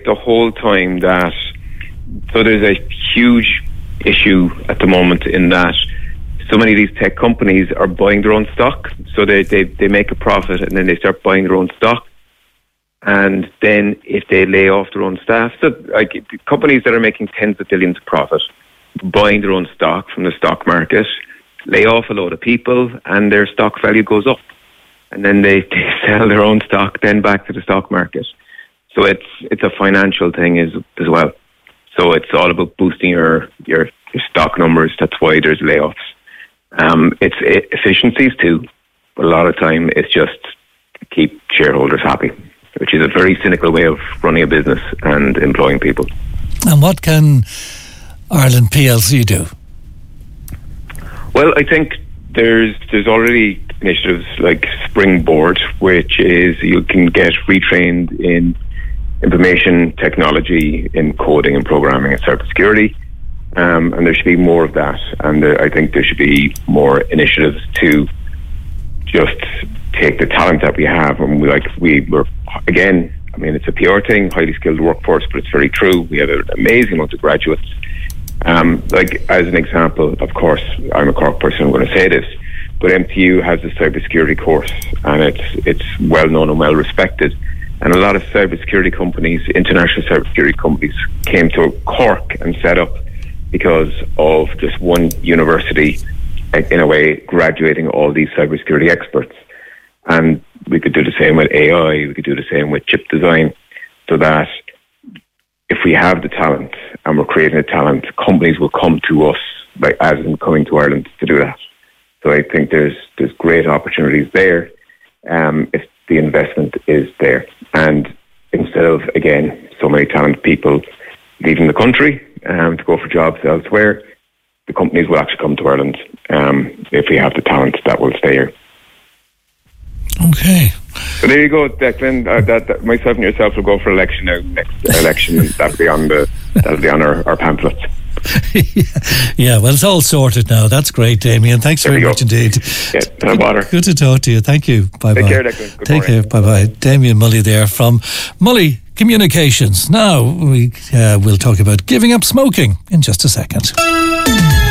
the whole time that, so there's a huge issue at the moment in that so many of these tech companies are buying their own stock. So they make a profit and then they start buying their own stock. And then if they lay off their own staff, so like companies that are making tens of billions of profit, buying their own stock from the stock market, lay off a load of people and their stock value goes up. And then they sell their own stock then back to the stock market. So it's a financial thing as well. So it's all about boosting your stock numbers. That's why there's layoffs. It's efficiencies too, but a lot of time it's just to keep shareholders happy, which is a very cynical way of running a business and employing people. And what can Ireland PLC do? Well, I think there's already initiatives like Springboard, which is you can get retrained in information technology, in coding and programming and cybersecurity. And there should be more of that. And I think there should be more initiatives to just take the talent that we have. And we're again, I mean, it's a PR thing, highly skilled workforce, but it's very true. We have an amazing amount of graduates. Like as an example, of course, I'm a Cork person, I'm going to say this, but MTU has a cybersecurity course, and it's well known and well respected. And a lot of cybersecurity companies, international cybersecurity companies, came to Cork and set up because of just one university, in a way, graduating all these cybersecurity experts. And we could do the same with AI, we could do the same with chip design, so that if we have the talent and we're creating the talent, companies will come to us, like as in coming to Ireland to do that. So I think there's great opportunities there if the investment is there. And instead of, again, so many talented people leaving the country to go for jobs elsewhere, the companies will actually come to Ireland if we have the talent that will stay here. Okay. So there you go, Declan. That myself and yourself will go for election now. Next election, that'll be on our pamphlets. Yeah, well, it's all sorted now. That's great, Damien. Thanks very much indeed. Yeah, no bother. Good to talk to you. Thank you. Bye-bye. Take care, Declan. Take care. Bye-bye. Damien Mully there from Mully Communications. Now we'll talk about giving up smoking in just a second.